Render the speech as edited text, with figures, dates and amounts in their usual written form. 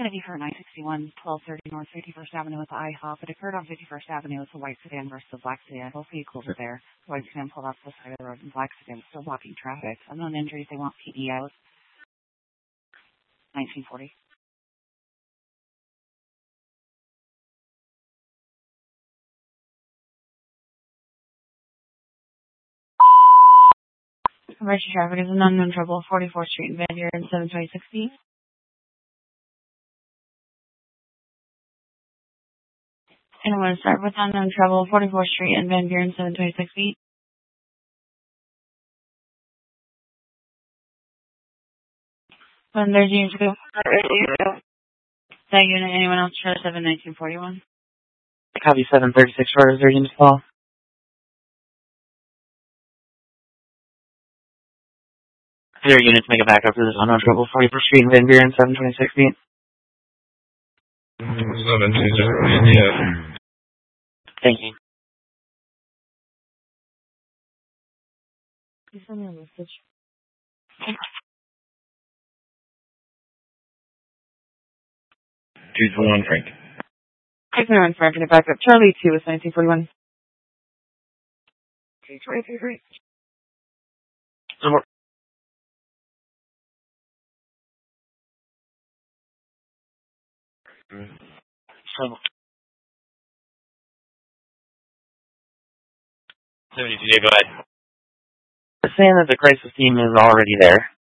going to be for 961 1230 North 51st Avenue with the IHOP. It occurred on 51st Avenue. It's a white sedan versus a black sedan. Both vehicles are there. The white sedan pulled off the side of the road and black sedan still blocking traffic. Unknown injuries. They want PD out. 1940. Emergency traffic is an unknown trouble. 44th Street in Van Buren, 726 feet. And I'm going to start with unknown trouble. 44th Street in Van Buren, 726 feet. When there's units go. That unit, anyone else try 71941? Copy 736 short, is there unit call? There units make a backup for this unknown trouble, 41st Street in Van Buren, 726 feet. 720, yeah. Thank you. You send me a message. 221 Frank. 221 Frank, and back up. Charlie 2 with 1941. Okay, 23. Support. So, 72, go ahead. Saying that the crisis team is already there.